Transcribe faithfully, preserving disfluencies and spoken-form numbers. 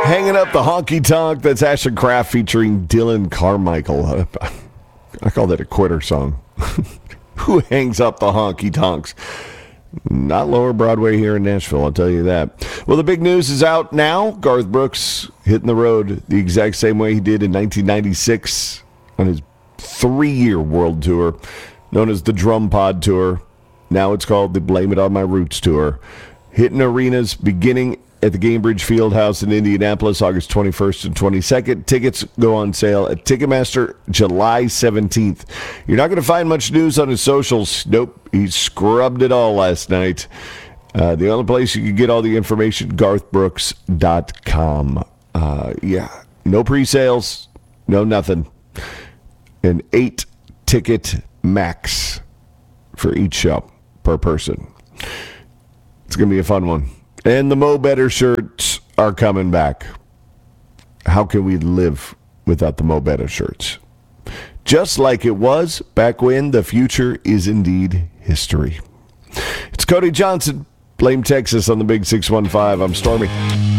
Hanging Up the Honky Tonk. That's Ashton Kraft featuring Dylan Carmichael. I call that a quitter song. Who hangs up the honky tonks? Not Lower Broadway here in Nashville, I'll tell you that. Well, the big news is out now. Garth Brooks hitting the road the exact same way he did in nineteen ninety-six on his three-year world tour, known as the Drum Pod Tour. Now it's called the Blame It On My Roots Tour. Hitting arenas beginning at the Gainbridge Fieldhouse in Indianapolis, August twenty-first and twenty-second. Tickets go on sale at Ticketmaster July seventeenth. You're not going to find much news on his socials. Nope, he scrubbed it all last night. Uh, the only place you can get all the information, garth brooks dot com. Uh, yeah, no pre-sales, no nothing. An eight-ticket max for each show per person. It's going to be a fun one. And the Mo Better shirts are coming back. How can we live without the Mo Better shirts? Just like it was back when, the future is indeed history. It's Cody Johnson. Blame Texas on the Big six one five. I'm Stormy.